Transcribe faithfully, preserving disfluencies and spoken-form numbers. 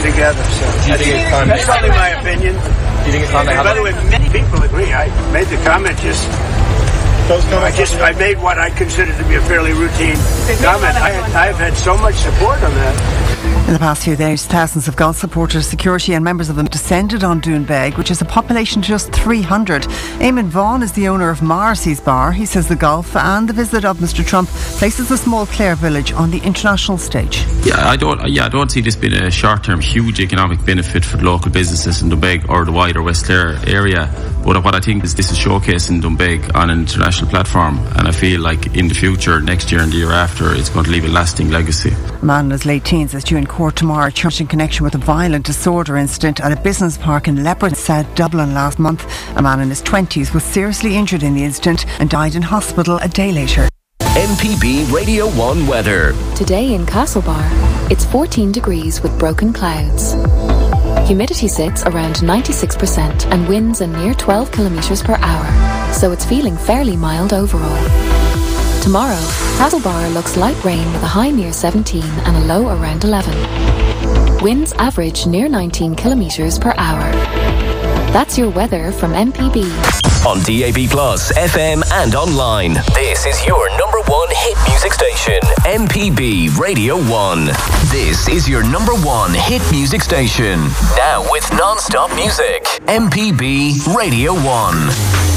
together. So Do you think it's time? That's only my opinion. Do you think it's time they have? By the way, many people agree. I made the comment just. Those I just I made what I consider to be a fairly routine comment. I had, I've had so much support on that. In the past few days, thousands of golf supporters, security and members of them descended on Doonbeg, which has a population of just three hundred. Eamon Vaughan is the owner of Morrissey's Bar. He says the golf and the visit of Mister Trump places the small Clare village on the international stage. Yeah, I don't. Yeah, I don't see this being a short-term huge economic benefit for the local businesses in Doonbeg or the wider West Clare area. But what I think is this is showcasing Doonbeg on an international platform, and I feel like in the future, next year and the year after, it's going to leave a lasting legacy. A man in his late teens is due in court tomorrow, charged in connection with a violent disorder incident at a business park in Leopard, South Dublin last month. A man in his twenties was seriously injured in the incident and died in hospital a day later. M P B Radio one weather. Today in Castlebar, it's fourteen degrees with broken clouds. Humidity sits around ninety-six percent and winds are near twelve kilometres per hour, so it's feeling fairly mild overall. Tomorrow, Castlebar looks light rain with a high near seventeen and a low around eleven. Winds average near nineteen kilometres per hour. That's your weather from M P B. On D A B Plus, F M and online. This is your number one hit music station, M P B Radio one. This is your number one hit music station. Now with non-stop music, M P B Radio one.